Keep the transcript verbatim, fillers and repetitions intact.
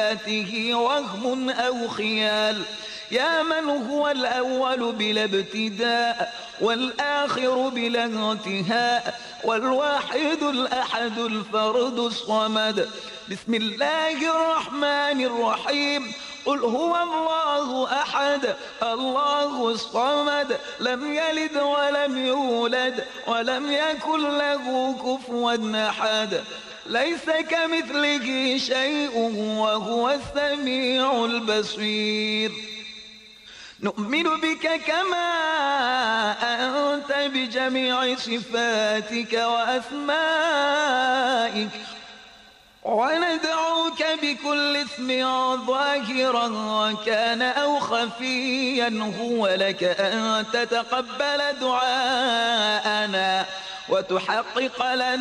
ذاته وهم أو خيال، يا من هو الأول بلا ابتداء والآخر بلا انتهاء والواحد الأحد الفرد الصمد. بسم الله الرحمن الرحيم. قل هو الله أحد الله الصمد لم يلد ولم يولد ولم يكن له كفوا أحد، ليس كمثله شيء وهو السميع البصير. نؤمن بك كما أنت بجميع صفاتك وأسمائك، وندعوك بكل اسم ظاهرا كان أو خفيا هو لك أن تتقبل دعاءنا وتحقق لنا